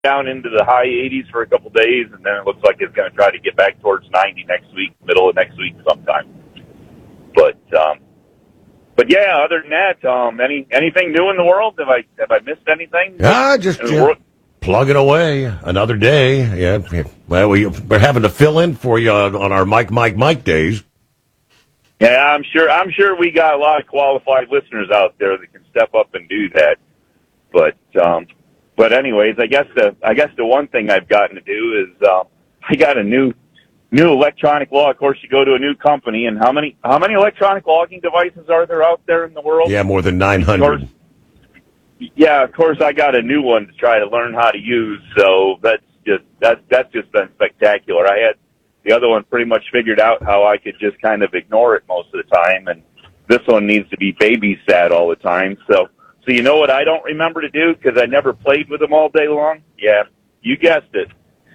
down into the high 80s for a couple days, and then it looks like it's going to try to get back towards 90 next week, middle of next week sometime. But yeah, other than that, anything new in the world? Have I missed anything? Just plugging away another day. Yeah, well, we're having to fill in for you on our Mike days. Yeah, I'm sure we got a lot of qualified listeners out there that can step up and do that. But anyways, I guess the one thing I've gotten to do is I got a new electronic log. Of course, you go to a new company, and how many electronic logging devices are there out there in the world? Yeah, more than 900. Of course, I got a new one to try to learn how to use. So that's just been spectacular. I had the other one pretty much figured out how I could just kind of ignore it most of the time, and this one needs to be babysat all the time. So you know what I don't remember to do because I never played with them all day long? Yeah, you guessed it.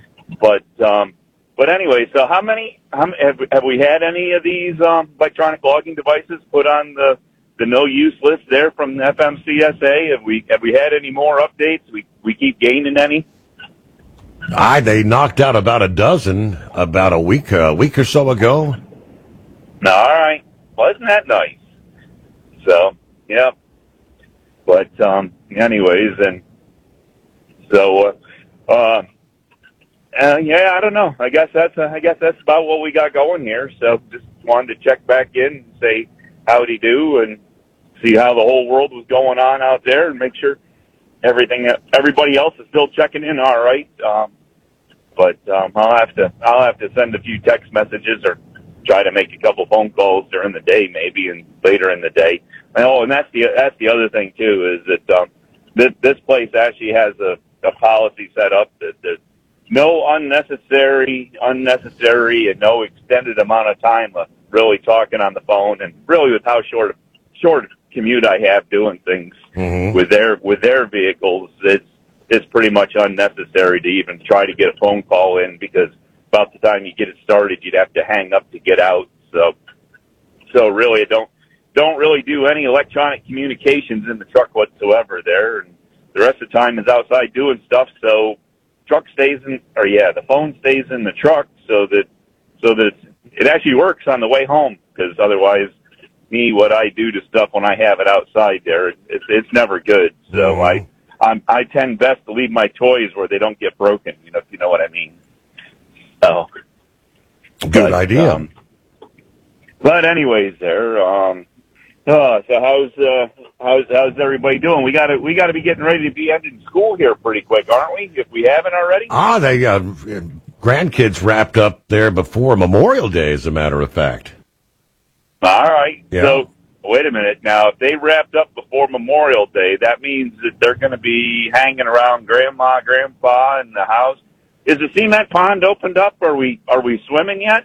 But anyway, so have we had any of these electronic logging devices put on the no use list there from the FMCSA? Have we had any more updates? We keep gaining any? They knocked out about a dozen about a week or so ago. No, all right. Well, isn't that nice? So, yeah. But anyways, and so yeah, I don't know. I guess that's about what we got going here. So just wanted to check back in and say howdy do and see how the whole world was going on out there and make sure everybody else is still checking in all right. But I'll have to send a few text messages or try to make a couple phone calls during the day maybe and later in the day. Oh, and that's the other thing too is that this place actually has a policy set up that no unnecessary and no extended amount of time of really talking on the phone, and really with how short a commute I have doing things with their vehicles, it's pretty much unnecessary to even try to get a phone call in because about the time you get it started, you'd have to hang up to get out. So really, I don't really do any electronic communications in the truck whatsoever there, and the rest of the time is outside doing stuff. So the phone stays in the truck so that it actually works on the way home, because otherwise what I do to stuff when I have it outside there, it's never good. So I tend best to leave my toys where they don't get broken, if you know what I mean. So good idea. But anyways there, so how's everybody doing? We got to be getting ready to be ending school here pretty quick, aren't we? If we haven't already. They grandkids wrapped up there before Memorial Day, as a matter of fact. All right. Yeah. So wait a minute. Now, if they wrapped up before Memorial Day, that means that they're going to be hanging around Grandma, Grandpa in the house. Is the cement pond opened up? Are we swimming yet?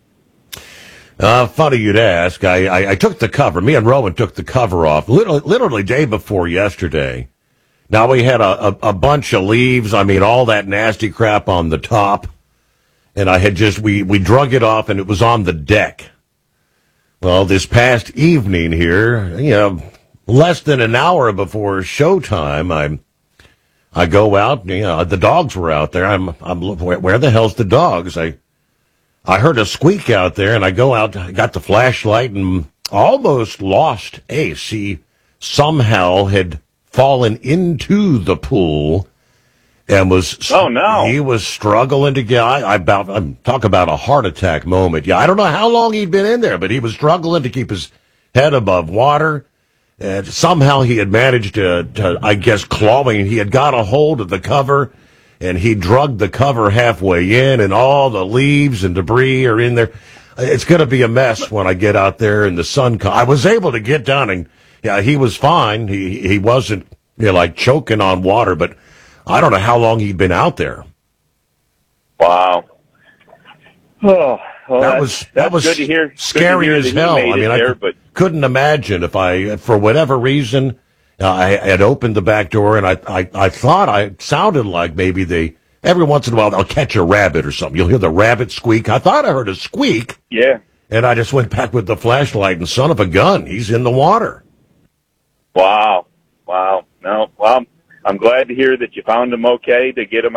Funny you'd ask. I took the cover. Me and Rowan took the cover off literally day before yesterday. Now we had a bunch of leaves. I mean, all that nasty crap on the top. And I had we drug it off and it was on the deck. Well, this past evening here, less than an hour before showtime, I go out, the dogs were out there. I'm where the hell's the dogs? I heard a squeak out there, and I go out, I got the flashlight, and almost lost Ace. He somehow had fallen into the pool and was... Oh, no. He was struggling to get... talk about a heart attack moment. Yeah, I don't know how long he'd been in there, but he was struggling to keep his head above water. And somehow he had managed to I guess, clawing. He had got a hold of the cover, and he drugged the cover halfway in, and all the leaves and debris are in there. It's going to be a mess when I get out there in the sun. I was able to get down, and he was fine. He wasn't like choking on water, but I don't know how long he'd been out there. Wow. Oh, well, that was good to hear. Scary as hell. I mean, I couldn't imagine if for whatever reason, I had opened the back door and I thought it sounded like maybe every once in a while they'll catch a rabbit or something. You'll hear the rabbit squeak. I thought I heard a squeak. Yeah. And I just went back with the flashlight, and son of a gun, he's in the water. Wow. No. Well, I'm glad to hear that you found them okay to get them